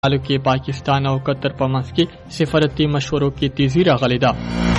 حالو کې پاکستان او قطر په منځ کې سفارتي مشورو کې تیزی راغلی ده.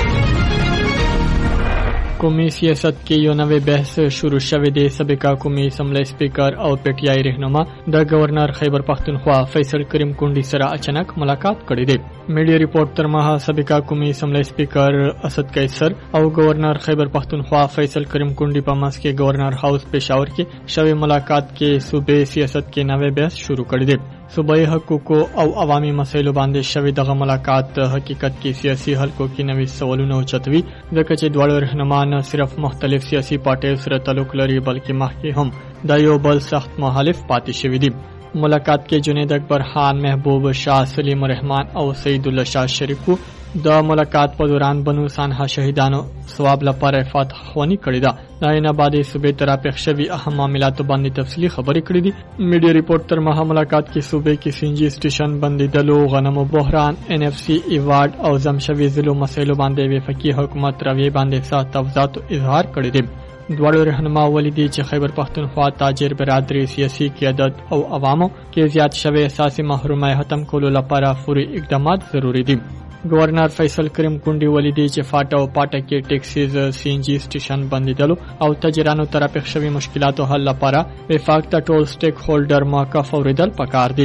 قومي سیاست کې یو نوی بحث شروع شوی دی. سابقه قومي اسمبلی سپیکر او پی ټی آی رهنما د گورنر خیبر پختونخوا فیصل کریم کونډي سره اچانک ملاقات کړی دی. میډیا ریپورت تر مها سابقه قومي اسمبلی سپیکر اسد قیصر او گورنر خیبر پختونخوا فیصل کریم کونډي په منځ کې گورنر هاوس پېښور کې شوی ملاقات کې صوبې سیاست کې نوی بحث شروع کړی دی. صوبایي حقوقو او عوامي مسایلو باندې شوی دغه ملاقات حقیقت کې سیاسي حلقو کې نوي سوالونه اوچتوي ځکه چې دواړو رهنمان صرف مختلف سیاسي پارټیو سره تعلق لري بلکې مخکې هم د یو بل سخت مخالف پاتې شوي دي. ملاقات کې جنید اکبر خان، محبوب شاه، سلیم الرحمن او سید الله شاه شریکو د ملاقات په دوران بنو سانحه شهیدانو ثواب لپاره فتح خوانی کړی ده. د عین آبادی صوبې تر پیښ شوي اهم معاملاتو باندې تفصیلي خبرې کړې دي. میډیا ریپورت تر مها ملاقات کې صوبې کې سینجی سټیشن بندیدلو، غنمو بحران، ان اف سی ایوارډ او زمشوي ضلعو مسایلو باندې وفاقي حکومت رویې باندې سخت تفاوضات اظهار کړی دي. دواړو رهنما ولیدي چې خیبر پختونخوا تاجر برادری، سیاسي قیادت او عوامو کې زیات شوی اساسي محرومۍ ختم کولو لپاره فوري اقدامات ضروری دي. گورنر فیصل کریم کونډي ولیدي چې فاټا او پاټا کې ټیکسیز، سینجی سټیشن بندیدلو او تاجرانو تر پیښ شوي مشکلاتو حل لپاره وفاق ته ټول سټیک هولډر موقف اوریدل پکار دي.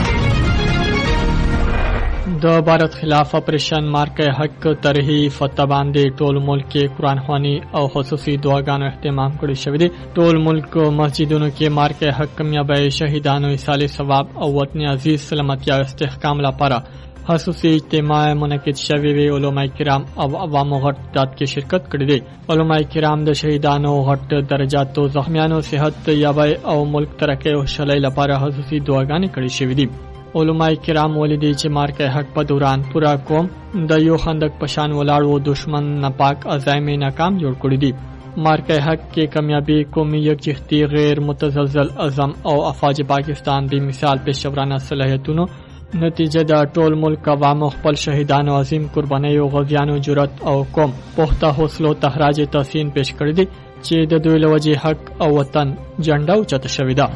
د بھارت خلاف اپریشن مارکه حق طرحی فتح باندې ټول ملک کې قرآن خوانی او خصوصي دعاګانو اهتمام کړی شوی دی. ټول ملک مسجدونو کې مارکه حق کمیابی شهیدانو ایصال ثواب او وطن عزیز سلامتیا استحکام لپاره خصوصي اجتماع منعقد شوی وی. علماء کرام او عوامو غټ تعداد کې شرکت کړی دی. علماء کرام د شهیدانو غټ درجاتو زخمیانو صحت یابی او ملک ترقی او شلای لپاره خصوصي دعاګانې کړې شوې دي. علماء کرام ولیدي چې مارکه حق په دوران پورا قوم د یو خندق پشان ولاړو دشمن ناپاک عزایم ناکام جوړ کړی دي. مارکه حق کې کامیابی قومي یکجهتی، غیر متزلزل عزم او افواج پاکستان دی مثال پیشورانه صلاحیتونو نتیجه د ټول ملک عوامو خپل شهیدانو عظیم قربانیو، غازیانو جرأت او قوم پخته حوصلو تخراج تحسین پیش کړی دي چې د دوی له وجې حق او وطن جنډه اوچته شوې ده.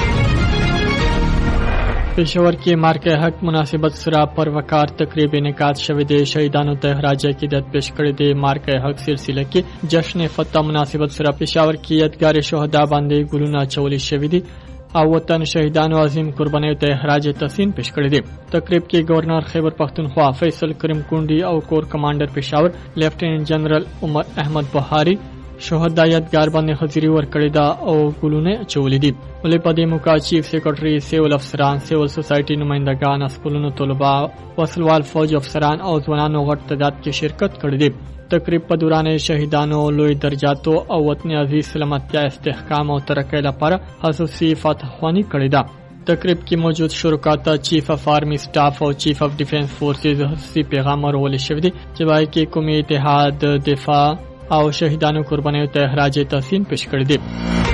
پېښور کې مارکه حق مناسبت سره پر وقار تقریب انعقاد شوی دی. شهیدانو ته خراج عقیدت پیش کړی دی. مارکه حق سلسله کې جشن فتح مناسبت سره پېښور کې یادګار شهدا باندې ګلونه اچولي شوي دي او وطن شهیدانو عظیم قربانیو ته خراج تحسین پیش کړی دی. تقریب کې گورنر خیبر پختونخوا فیصل کریم کونډي او کور کمانډر پېښور لیفټیننټ جنرال عمر احمد بهاري شهدا یادګار باندې حاضري ورکړې ده او ګلونه اچولي دي. ولې په دې موقع چیف سیکرټري، سیول افسران، سیول سوسایټي نمائندگان، اسکولونو طلبا، وسلوال فوج افسران او ځوانانو غټ تعداد کې شرکت کړی دی. تقریب په دوران شهیدانو لوی درجاتو او وطن عزیز سلامتیا استحکام او ترقی لپاره خصوصي فتح خوانی کړی ده. تقریب کې موجود شرکا ته چیف اف آرمی سټاف او چیف اف ډیفنس فورسز خصوصي پیغام ورولې شوی دی چې وايي کې قومي اتحاد، دفاع او شهیدانو قربانیو ته خراج تحسین پیش کړی دی.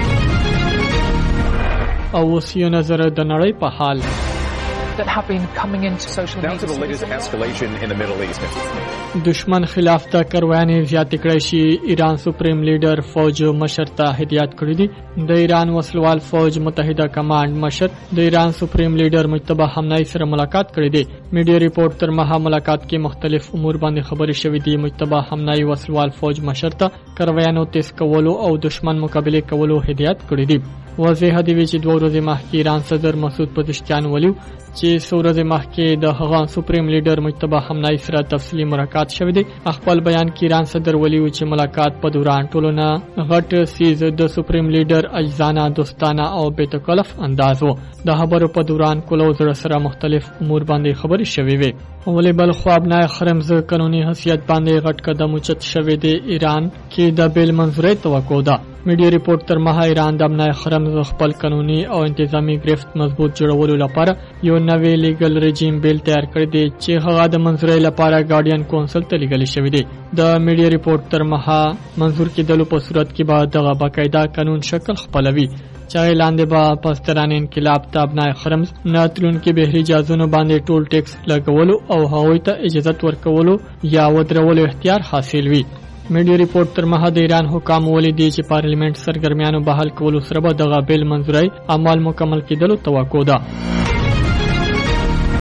او اوس یو نظر د نړۍ په حال that have been coming into social media. Down to the latest escalation in the Middle East. دشمن خلاف د کرویانې زیاتې کړی شي. ایران سپریم لیډر فوج مشر ته هدایت کړی دی. د ایران وسلوال فوج متحده کمانډ مشر د ایران سپریم لیډر مجتبی حمنای سره ملاقات کړی دی. میډیا ریپورت تر مها ملاقات کې مختلف امور باندې خبرې شوې دي. مجتبی حمنای وسلوال فوج مشر ته کرویانو تیز کولو او دشمن مقابله کولو هدایت کړی دی. واضح دی چې 2 ورځې مخکې ایران صدر مسعود پزشکیان ولیو چې 2 ورځې مخکې د هغه سپریم لیډر مجتبی حمنای سره تفصیلی ملاقات شوی دی. خپل بیان کې ایران صدر ولیو چې ملاقات په دوران ټولونه غټ سیز د سپریم لیډر اجزانه، دوستانه او بیتکلف انداز وو. د خبرو په دوران کولو سره مختلف امور باندې خبرې شوې وي. ولې بل خو ابنای خرمز قانوني حیثیت باندې غټ قدم اوچت شوی دی. ایران کې د بیل منظوري توقع ده. میډیا ریپورت تر مها ایران د ابنای خرمز خپل قانوني او انتظامی گرفت مضبوط جوړولو لپاره یو نوې لیګل رژیم بیل تیار کړی دی چې هغه د منظوري لپاره ګارډین کونسل ته لیږل شوی دی. د میډیا ریپورت تر مها منظور کېدلو په صورت کې به دغه باقاعده قانون شکل خپلوي. چای لاندې به پستران انقلاب ته ابنای خرمز ناتلون کې بهري جازونو باندې ټول ټیکس لګولو او هغوی ته اجازه ورکولو یا ودرولو اختیار حاصل وي. میډیا ریپورت تر مها د ایران حکام ولیدي چې پارلیمنت سرګرمیانو بحال کولو سره به دغه بیل منظوري عمل مکمل کېدلو توقع ده.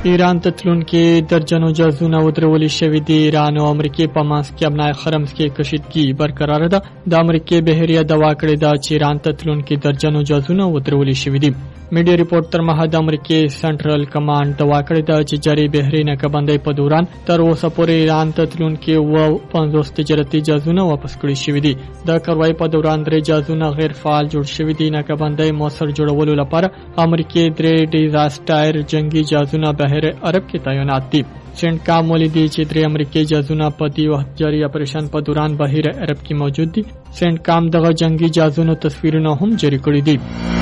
ایران ته تلونکي درجنو جهازونه ودرولي شوي دي. ایران او امریکې په منځ کې ابنای خرمز کې کشیدګي برقرار ده. د امریکې بحریه دوا کړې ده چې ایران ته تلونکي درجنو جهازونه ودرولي شوي دي. میډیا ریپورت تر مهال د امریکې سنټرل کمانډ دوا کړې ده چې جاري بحري ناکبندۍ په دوران تر اوسه پورې ایران ته تلونکي 50 تجارتي جهازونه واپس کړي شوي دي. د کاروای په دوران 3 جهازونه غیر فعال جوړ شوي دي. ناکبندۍ موثر جوړولو لپاره امریکې 3 ډیزاسټر جنگي جهازونه بحر عرب کې تعینات دي. سنټ کام ولیدي چې 3 امریکایي جهازونه په دې وخت جاري اپریشن په دوران بحر عرب کې موجود دي. سنټ کام دغه جنگي جهازونو تصویرونه هم جاری کړي دي.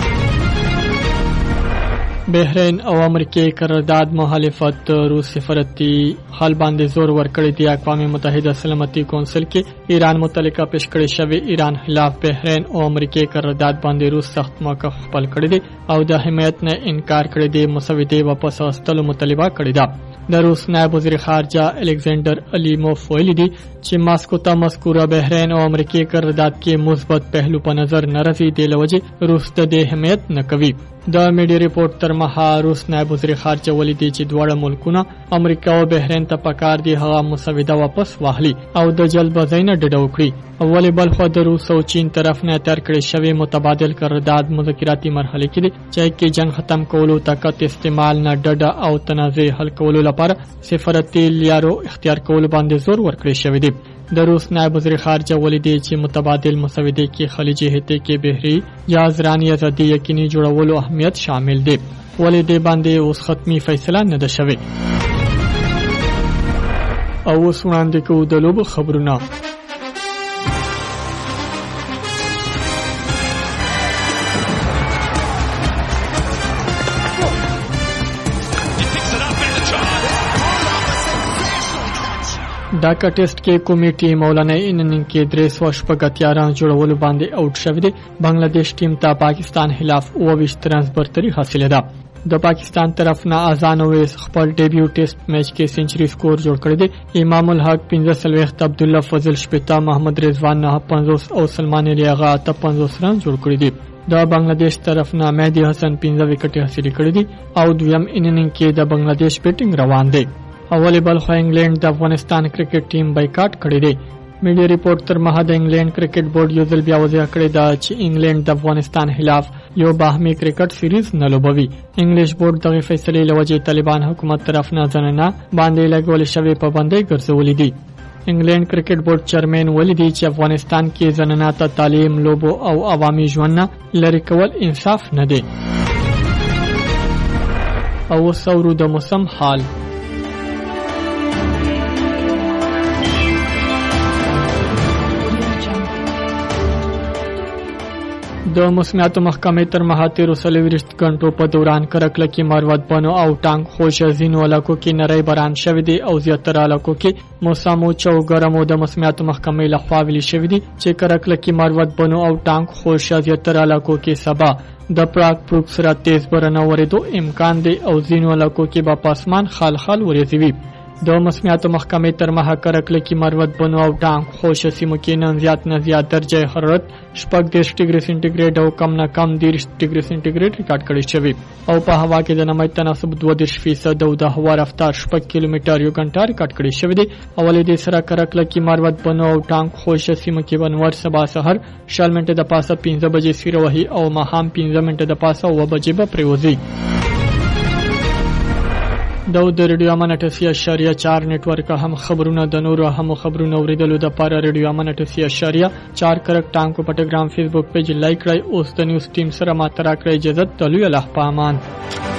بحرین او امریکې قرارداد مخالفت روس سفارتي حل باندې زور ورکړی دی. اقوام متحده سلامتي کونسل کې ایران متعلقه پیش کړی شوی ایران خلاف بحرین او امریکې قرارداد باندې روس سخت موقف خپل کړی دی او د حمایت نه انکار کړی دی. مسودې واپس واستلو مطالبه کړې ده. د روس نائب وزیر خارجه الکساندر الیموف ویلي دي چې ماسکو ته مذکوره بحرین او امریکې قرارداد کې مثبت پهلو په نظر نه راځي. د لوجې روس د دې حمایت نه کوي. د میډیا ریپورت تر مهال روس نائب وزیر خارجه ولیدي چې دواړه ملکونه امریکا او بحرین ته پکار دي هغه مسوده واپس واخلي او د جلبازۍ نه ډډه وکړي. اول بل خو د روس او چین طرف نه تر کړی شوی متبادل قرارداد مذاکراتي مرحله کې دي چې کې جنگ ختم کولو طاقت استعمال نه ډډه او تنازع حل کولو لپاره سفارتي لیارو اختیار کول باندې زور ورکړی شوی دی. د روس نائب وزیر خارجه ولیدي چې متبادل مسودې کې خلیج هتی کې بحري جهازرانی ازادي یقیني جوړولو اهمیت شامل دی. ولیدي باندې اوس ختمي فیصله نه ده شوې. او اوس وړاندې کوو د لوبو خبرونه. ډاکا ټیسټ کې کمیټې مولانا اننګ کې 380 رن جوړولو باندې آوټ شوی دی. بنگلاديش ټیم ته پاکستان خلاف 22 رنز برتري حاصله ده. د پاکستان طرف نه اذان اویس خپل ډیبیو ټیسټ میچ کې سنچري سکور جوړ کړی دی. امام الحق 15 عبد الله فضل شپتا محمد رضوان 50 او سلمان علی اغا 50 رن جوړ کړی دی. د بنگلاديش طرف نه مهدي حسن 15 وکټ حاصل کړی دي او دویم اننګ کې د بنگلاديش بیټینګ روان دی. اولی بل خو انګلند د افغانستان کرکټ ټیم بایکاټ کړی دی. میډیا ریپورت تر مهال د انګلند کرکټ بورډ یو ځل بیا وضاحت کړی دا چې انګلند د افغانستان خلاف یو باهمي کرکټ سیریز نه لوبوي. انګلیش بورډ دغه فیصلې لوجه طالبان حکومت طرف نه ځننه باندې لګول شوی پابندۍ ګرځولې دي. انګلند کرکټ بورډ چیرمن ولیدي چې افغانستان کې ځننه ته تعلیم، لوبو او عوامي ژوند نه لری کول انصاف نه دی. او سورو د موسم حال. د موسمیاتو محکمې تر مهال 13 غنټو په دوران کرکله کې مروت بنو او ټانک خوش ځینو علاقو کې نری باران شوی دی او زیاتره علاقو کې موسم او چو ګرمو. د موسمیاتو محکمې لخوا ویلي شوی دی چې کرکله کې مروت بنو او ټانک خوش زیاتره علاقو کې سبا د پراک پروک سره تیز باران ورېدو امکان دی او ځینو علاقو کې به پاسمان خال ورېږي. د موسمیاتو محکمې تر مهال کرکله کې مروت بنو او ټانک خوش سیمو کې نن زیات نه زیات درجه حرارت 30 ډیګري سنټیګریډ او کم نه کم 30 ډیګري سنټیګریډ ریکارډ کړی شوی او په هوا کې د نمی تناسب 22% او د هوا رفتار 6 کیلومتر یو غنټه ریکارډ کړی شوی دی. اولې د سره کرکله کې مروت بنو او ټانک خوش سیمو کې بنور سبا سحر 40 منټه د پاسه 15 بجې سیروهي او ماهام 15 منټه د پاسه 9 بجې به پریوزي. د ریډیو امن 88.4 نتورک هم خبرونه د نورو هم خبرونه اوریدلو د پاره ریډیو امن 88.4 کرک ټانکو پټګرام فیسبوک پیج لایک کړئ. اوس د نیوز ټیم سره ماترا کړئ. اجازه تلوي الله پامان.